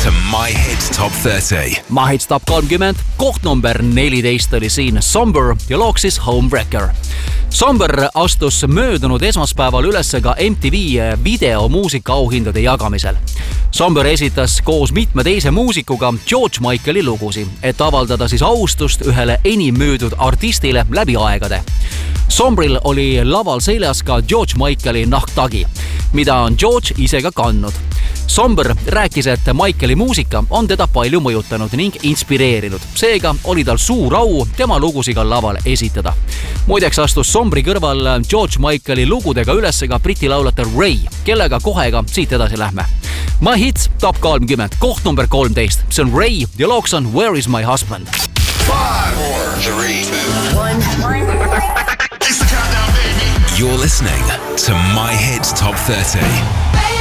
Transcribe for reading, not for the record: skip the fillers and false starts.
to My Hit Top 30. My Hit Top 30, koht number 14 oli siin Somber ja looks siis Homewrecker. Somber astus möödunud esmaspäeval üles ka MTV videomuusika auhindade jagamisel. Somber esitas koos mitme teise muusikuga George Michaeli lugusi, et avaldada siis austust ühele enim müüdud artistile läbi aegade. Sombril oli laval seljas ka George Michaeli nahktagi, mida on George ise ka kandnud. Somber rääkis, et Michaeli muusika on teda palju mõjutanud ning inspireerinud. Seega oli tal suur au tema lugusiga laval esitada. Muideks astus Sombri kõrval George Michaeli lugudega üles ka briti laulataja Ray, kellega kohega siit edasi lähme. My Hit Top 30, koht number 13. See on Ray ja looks on Where is my husband? 5, 4, 3, 2, 1. It's the countdown, baby. You're listening to My Hit Top 30.